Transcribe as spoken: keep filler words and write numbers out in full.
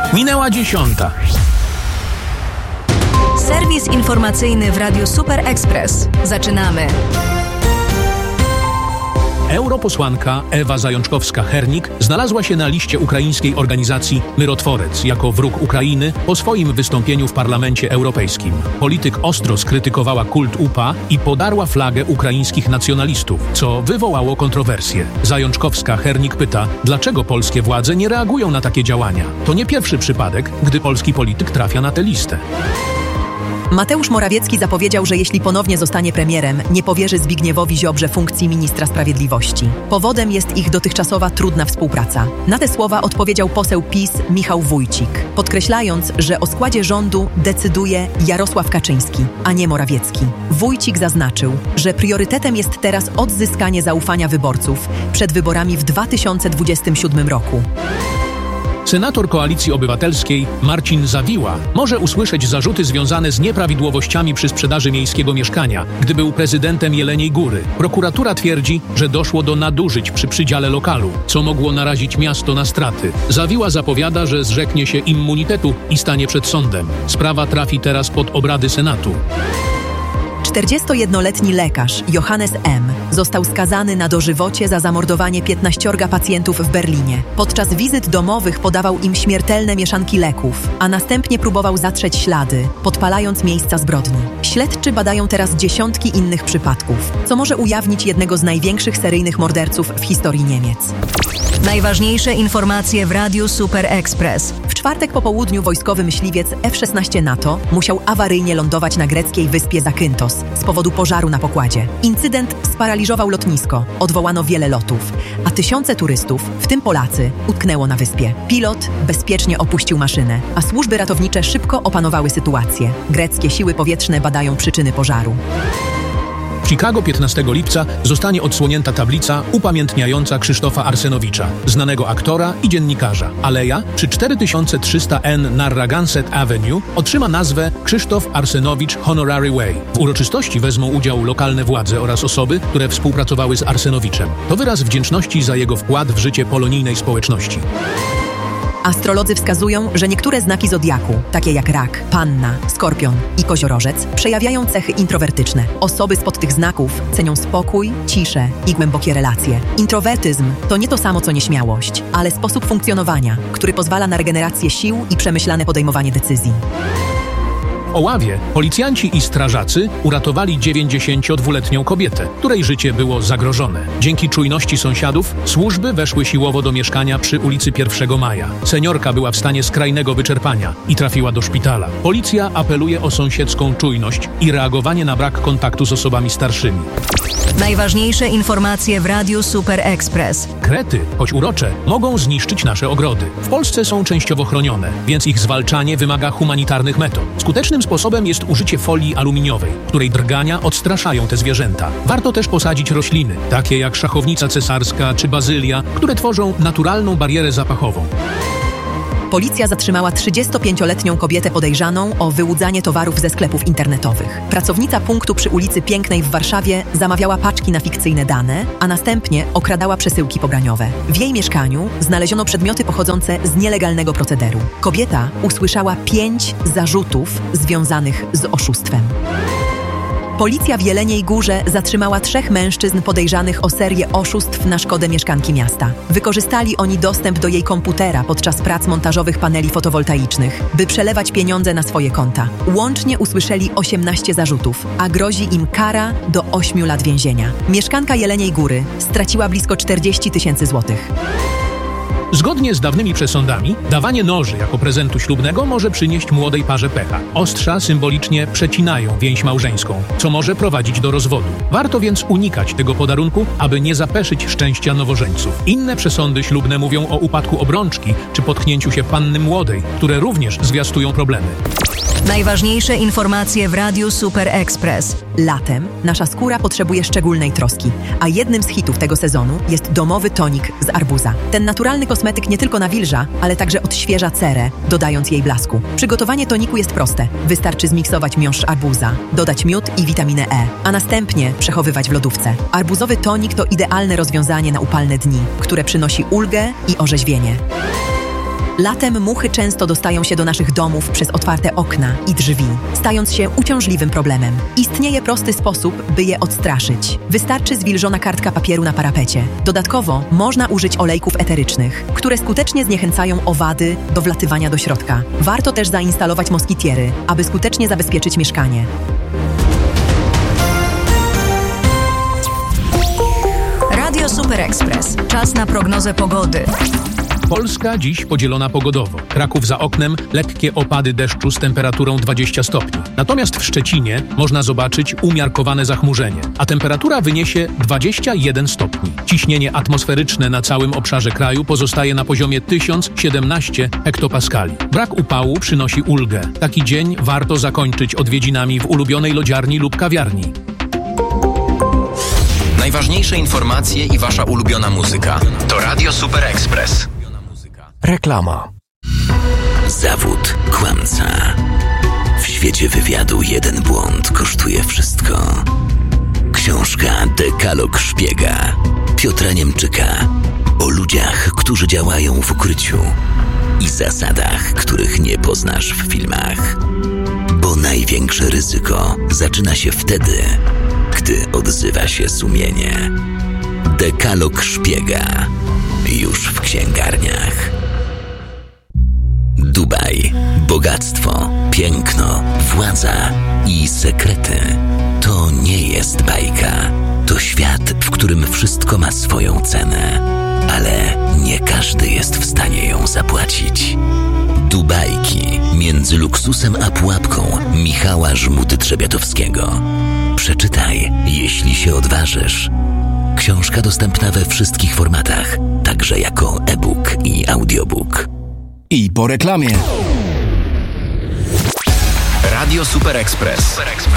Minęła dziesiąta. Serwis informacyjny w Radiu Super Express. Zaczynamy. Europosłanka Ewa Zajączkowska-Hernik znalazła się na liście ukraińskiej organizacji Myrotworec jako wróg Ukrainy po swoim wystąpieniu w Parlamencie Europejskim. Polityk ostro skrytykowała kult U P A i podarła flagę ukraińskich nacjonalistów, co wywołało kontrowersje. Zajączkowska-Hernik pyta, dlaczego polskie władze nie reagują na takie działania. To nie pierwszy przypadek, gdy polski polityk trafia na tę listę. Mateusz Morawiecki zapowiedział, że jeśli ponownie zostanie premierem, nie powierzy Zbigniewowi Ziobrze funkcji ministra sprawiedliwości. Powodem jest ich dotychczasowa trudna współpraca. Na te słowa odpowiedział poseł PiS Michał Wójcik, podkreślając, że o składzie rządu decyduje Jarosław Kaczyński, a nie Morawiecki. Wójcik zaznaczył, że priorytetem jest teraz odzyskanie zaufania wyborców przed wyborami w dwa tysiące dwudziestym siódmym roku. Senator Koalicji Obywatelskiej Marcin Zawiła może usłyszeć zarzuty związane z nieprawidłowościami przy sprzedaży miejskiego mieszkania, gdy był prezydentem Jeleniej Góry. Prokuratura twierdzi, że doszło do nadużyć przy przydziale lokalu, co mogło narazić miasto na straty. Zawiła zapowiada, że zrzeknie się immunitetu i stanie przed sądem. Sprawa trafi teraz pod obrady Senatu. czterdziestojednoletni lekarz Johannes M. został skazany na dożywocie za zamordowanie piętnaściorga pacjentów w Berlinie. Podczas wizyt domowych podawał im śmiertelne mieszanki leków, a następnie próbował zatrzeć ślady, podpalając miejsca zbrodni. Śledczy badają teraz dziesiątki innych przypadków, co może ujawnić jednego z największych seryjnych morderców w historii Niemiec. Najważniejsze informacje w Radiu Super Express. W czwartek po południu wojskowy myśliwiec F szesnaście NATO musiał awaryjnie lądować na greckiej wyspie Zakynthos z powodu pożaru na pokładzie. Incydent sparaliżował lotnisko, odwołano wiele lotów, a tysiące turystów, w tym Polacy, utknęło na wyspie. Pilot bezpiecznie opuścił maszynę, a służby ratownicze szybko opanowały sytuację. Greckie siły powietrzne badają przyczyny pożaru. W Chicago piętnastego lipca zostanie odsłonięta tablica upamiętniająca Krzysztofa Arsenowicza, znanego aktora i dziennikarza. Aleja przy cztery tysiące trzysta N Narragansett Avenue otrzyma nazwę Krzysztof Arsenowicz Honorary Way. W uroczystości wezmą udział lokalne władze oraz osoby, które współpracowały z Arsenowiczem. To wyraz wdzięczności za jego wkład w życie polonijnej społeczności. Astrolodzy wskazują, że niektóre znaki zodiaku, takie jak rak, panna, skorpion i koziorożec, przejawiają cechy introwertyczne. Osoby spod tych znaków cenią spokój, ciszę i głębokie relacje. Introwertyzm to nie to samo co nieśmiałość, ale sposób funkcjonowania, który pozwala na regenerację sił i przemyślane podejmowanie decyzji. W Oławie policjanci i strażacy uratowali dziewięćdziesięciodwuletnią kobietę, której życie było zagrożone. Dzięki czujności sąsiadów służby weszły siłowo do mieszkania przy ulicy pierwszego maja. Seniorka była w stanie skrajnego wyczerpania i trafiła do szpitala. Policja apeluje o sąsiedzką czujność i reagowanie na brak kontaktu z osobami starszymi. Najważniejsze informacje w Radiu Super Express. Krety, choć urocze, mogą zniszczyć nasze ogrody. W Polsce są częściowo chronione, więc ich zwalczanie wymaga humanitarnych metod. Skutecznym sposobem jest użycie folii aluminiowej, której drgania odstraszają te zwierzęta. Warto też posadzić rośliny, takie jak szachownica cesarska czy bazylia, które tworzą naturalną barierę zapachową. Policja zatrzymała trzydziestopięcioletnią kobietę podejrzaną o wyłudzanie towarów ze sklepów internetowych. Pracownica punktu przy ulicy Pięknej w Warszawie zamawiała paczki na fikcyjne dane, a następnie okradała przesyłki pobraniowe. W jej mieszkaniu znaleziono przedmioty pochodzące z nielegalnego procederu. Kobieta usłyszała pięć zarzutów związanych z oszustwem. Policja w Jeleniej Górze zatrzymała trzech mężczyzn podejrzanych o serię oszustw na szkodę mieszkanki miasta. Wykorzystali oni dostęp do jej komputera podczas prac montażowych paneli fotowoltaicznych, by przelewać pieniądze na swoje konta. Łącznie usłyszeli osiemnaście zarzutów, a grozi im kara do ośmiu lat więzienia. Mieszkanka Jeleniej Góry straciła blisko czterdzieści tysięcy złotych. Zgodnie z dawnymi przesądami, dawanie noży jako prezentu ślubnego może przynieść młodej parze pecha. Ostrza symbolicznie przecinają więź małżeńską, co może prowadzić do rozwodu. Warto więc unikać tego podarunku, aby nie zapeszyć szczęścia nowożeńców. Inne przesądy ślubne mówią o upadku obrączki czy potknięciu się panny młodej, które również zwiastują problemy. Najważniejsze informacje w Radiu Super Express. Latem nasza skóra potrzebuje szczególnej troski, a jednym z hitów tego sezonu jest domowy tonik z arbuza. Ten naturalny kosmetyk nie tylko nawilża, ale także odświeża cerę, dodając jej blasku. Przygotowanie toniku jest proste. Wystarczy zmiksować miąższ arbuza, dodać miód i witaminę E, a następnie przechowywać w lodówce. Arbuzowy tonik to idealne rozwiązanie na upalne dni, które przynosi ulgę i orzeźwienie. Latem muchy często dostają się do naszych domów przez otwarte okna i drzwi, stając się uciążliwym problemem. Istnieje prosty sposób, by je odstraszyć. Wystarczy zwilżona kartka papieru na parapecie. Dodatkowo można użyć olejków eterycznych, które skutecznie zniechęcają owady do wlatywania do środka. Warto też zainstalować moskitiery, aby skutecznie zabezpieczyć mieszkanie. Radio Super Express. Czas na prognozę pogody. Polska dziś podzielona pogodowo. Kraków za oknem, lekkie opady deszczu z temperaturą dwadzieścia stopni. Natomiast w Szczecinie można zobaczyć umiarkowane zachmurzenie, a temperatura wyniesie dwadzieścia jeden stopni. Ciśnienie atmosferyczne na całym obszarze kraju pozostaje na poziomie tysiąc siedemnaście hektopaskali. Brak upału przynosi ulgę. Taki dzień warto zakończyć odwiedzinami w ulubionej lodziarni lub kawiarni. Najważniejsze informacje i wasza ulubiona muzyka to Radio Super Express. Reklama. Zawód kłamca. W świecie wywiadu jeden błąd kosztuje wszystko. Książka Dekalog Szpiega Piotra Niemczyka o ludziach, którzy działają w ukryciu i zasadach, których nie poznasz w filmach. Bo największe ryzyko zaczyna się wtedy, gdy odzywa się sumienie. Dekalog Szpiega już w księgarniach. Dubaj. Bogactwo, piękno, władza i sekrety. To nie jest bajka. To świat, w którym wszystko ma swoją cenę. Ale nie każdy jest w stanie ją zapłacić. Dubajki między luksusem a pułapką Michała Żmuty-Trzebiatowskiego. Przeczytaj, jeśli się odważysz. Książka dostępna we wszystkich formatach, także jako e-book i audiobook. I po reklamie. Radio Super Express.